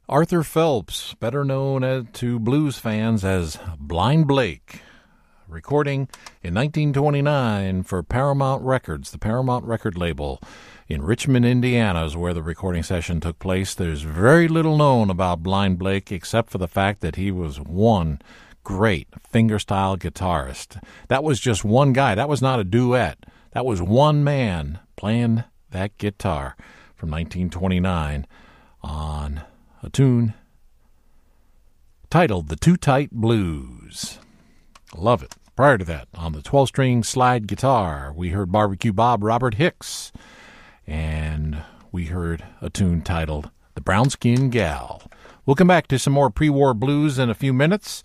Arthur Phelps, better known to blues fans as Blind Blake, recording in 1929 for Paramount Records, the Paramount record label in Richmond, Indiana is where the recording session took place. There's very little known about Blind Blake except for the fact that he was one great fingerstyle guitarist. That was just one guy. That was not a duet. That was one man playing that guitar from 1929 on a tune titled The Too Tight Blues. Love it. Prior to that, on the 12-string slide guitar, we heard Barbecue Bob Robert Hicks, and we heard a tune titled The Brown Skin Gal. We'll come back to some more pre-war blues in a few minutes.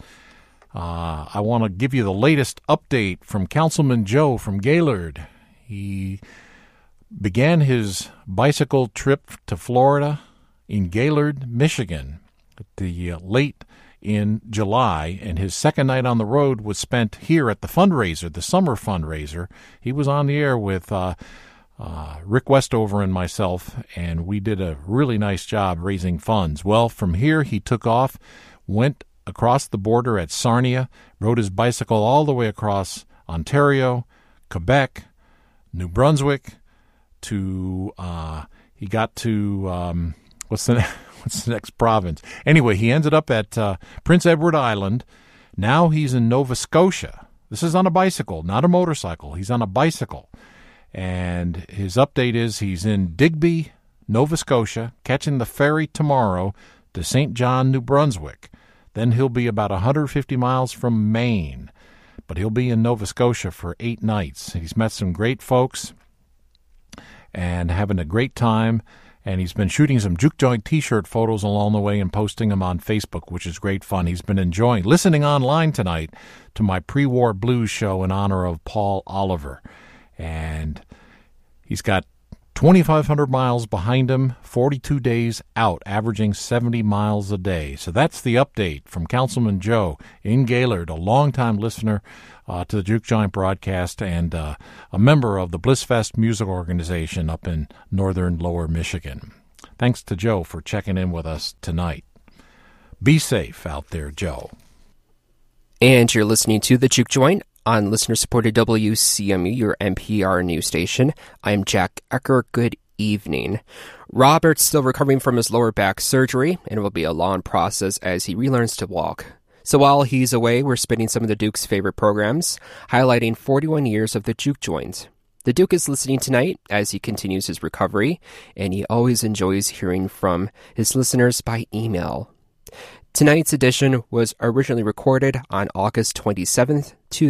I want to give you the latest update from Councilman Joe from Gaylord. He began his bicycle trip to Florida in Gaylord, Michigan, late in July, and his second night on the road was spent here at the fundraiser, the summer fundraiser. He was on the air with Rick Westover and myself, and we did a really nice job raising funds. Well, from here he took off, went across the border at Sarnia, rode his bicycle all the way across Ontario, Quebec, New Brunswick, to he got to what's the next province? Anyway, he ended up at Prince Edward Island. Now he's in Nova Scotia. This is on a bicycle, not a motorcycle. He's on a bicycle. And his update is he's in Digby, Nova Scotia, catching the ferry tomorrow to St. John, New Brunswick. Then he'll be about 150 miles from Maine. But he'll be in Nova Scotia for 8 nights. He's met some great folks and having a great time. And he's been shooting some Juke Joint T-shirt photos along the way and posting them on Facebook, which is great fun. He's been listening online tonight to my pre-war blues show in honor of Paul Oliver. And he's got 2,500 miles behind him, 42 days out, averaging 70 miles a day. So that's the update from Councilman Joe in Gaylord, a longtime listener to the Juke Joint broadcast and a member of the Blissfest Music Organization up in northern Lower Michigan. Thanks to Joe for checking in with us tonight. Be safe out there, Joe. And you're listening to the Juke Joint on listener-supported WCMU, your NPR news station. I'm Jack Ecker. Good evening. Robert's still recovering from his lower back surgery, and it will be a long process as he relearns to walk. So while he's away, we're spinning some of the Duke's favorite programs, highlighting 41 years of the Juke Joint. The Duke is listening tonight as he continues his recovery, and he always enjoys hearing from his listeners by email. Tonight's edition was originally recorded on August 27th,